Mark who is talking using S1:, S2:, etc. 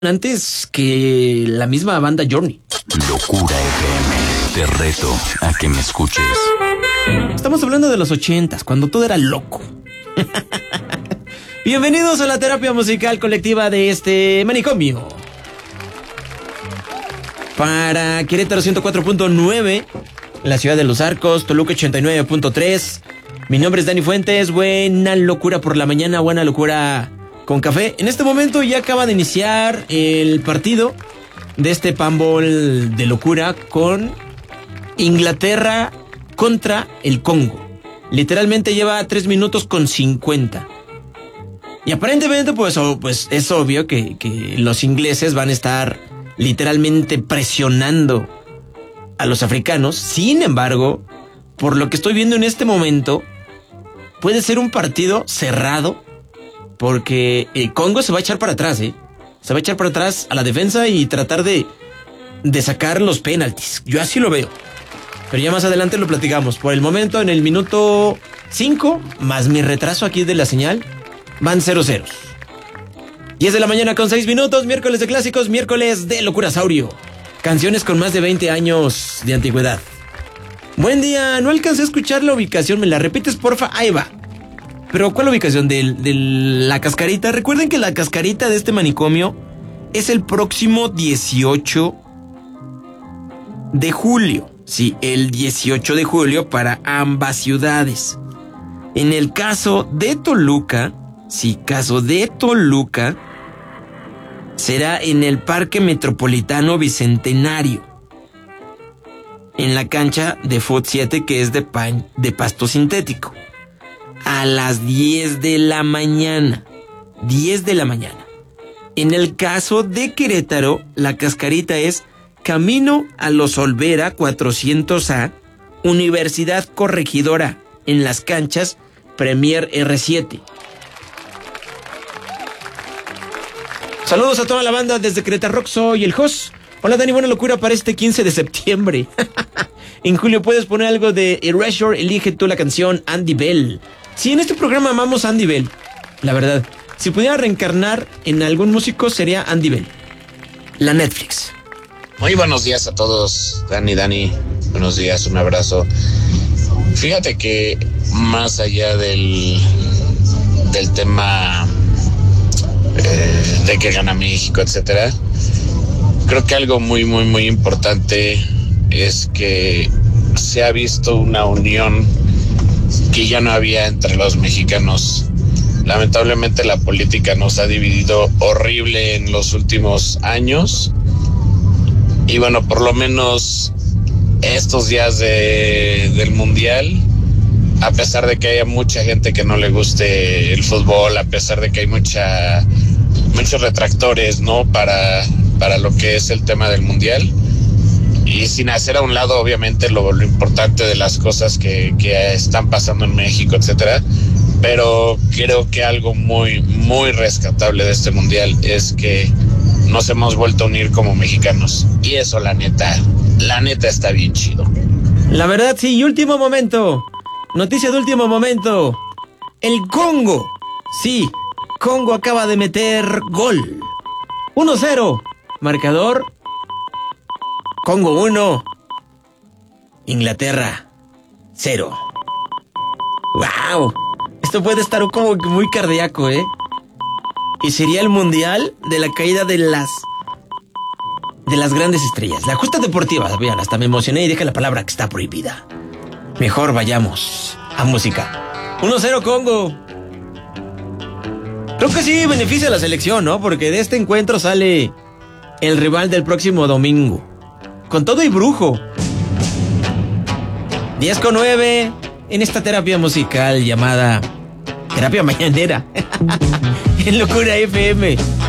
S1: antes que la misma banda Journey.
S2: Locura FM, te reto a que me escuches.
S1: Estamos hablando de los 80s, cuando todo era loco. Bienvenidos a la terapia musical colectiva de este manicomio. Para Querétaro 104.9, la ciudad de Los Arcos, Toluca 89.3. Mi nombre es Dani Fuentes. Buena locura por la mañana, buena locura con café. En este momento ya acaba de iniciar el partido de este Panball de locura con Inglaterra contra el Congo. Literalmente lleva 3 minutos con 50. Y aparentemente pues es obvio que los ingleses van a estar literalmente presionando a los africanos. Sin embargo, por lo que estoy viendo en este momento, puede ser un partido cerrado, porque el Congo se va a echar para atrás, Se va a echar para atrás a la defensa y tratar de sacar los penaltis. Yo así lo veo. Pero ya más adelante lo platicamos. Por el momento, en el minuto 5, más mi retraso aquí de la señal, van 0-0. 10 de la mañana con 6 minutos, miércoles de clásicos, miércoles de Locurasaurio. Canciones con más de 20 años de antigüedad. Buen día, no alcancé a escuchar la ubicación, ¿me la repites, porfa? Ahí va. Pero ¿cuál ubicación? ¿De la cascarita? Recuerden que la cascarita de este manicomio es el próximo 18 de julio. Sí, el 18 de julio para ambas ciudades. En el caso de Toluca, será en el Parque Metropolitano Bicentenario, en la cancha de Fut 7, que es de pasto sintético, a las 10 de la mañana. 10 de la mañana. En el caso de Querétaro, la cascarita es Camino a los Olvera 400A, Universidad Corregidora, en las canchas Premier R7. Saludos a toda la banda desde Querétaro Rock, soy el Jos. Hola Dani, buena locura para este 15 de septiembre. En julio puedes poner algo de Erasure, elige tú la canción Andy Bell. Sí, en este programa amamos a Andy Bell, la verdad. Si pudiera reencarnar en algún músico sería Andy Bell. La Netflix.
S3: Muy buenos días a todos, Dani, buenos días, un abrazo. Fíjate que más allá del tema de que gana México, etcétera, creo que algo muy, muy, muy importante es que se ha visto una unión que ya no había entre los mexicanos. Lamentablemente la política nos ha dividido horrible en los últimos años. Y bueno, por lo menos estos días del Mundial, a pesar de que haya mucha gente que no le guste el fútbol, a pesar de que hay muchos retractores, ¿no? Para lo que es el tema del Mundial. Y sin hacer a un lado, obviamente, lo importante de las cosas que están pasando en México, etcétera. Pero creo que algo muy, muy rescatable de este Mundial es que nos hemos vuelto a unir como mexicanos. Y eso, la neta está bien chido.
S1: La verdad, sí. Y último momento. Noticia de último momento. El Congo. Sí, Congo acaba de meter gol. 1-0. Marcador. Congo 1. Inglaterra 0. ¡Wow! Esto puede estar como muy cardíaco, Y sería el mundial de la caída de las grandes estrellas. La justa deportiva, vean, hasta me emocioné y dije la palabra que está prohibida. Mejor vayamos a música. 1-0 Congo. Creo que sí beneficia a la selección, ¿no? Porque de este encuentro sale el rival del próximo domingo. Con todo y brujo. 10:09 en esta terapia musical llamada Terapia Mañanera. En Locura FM.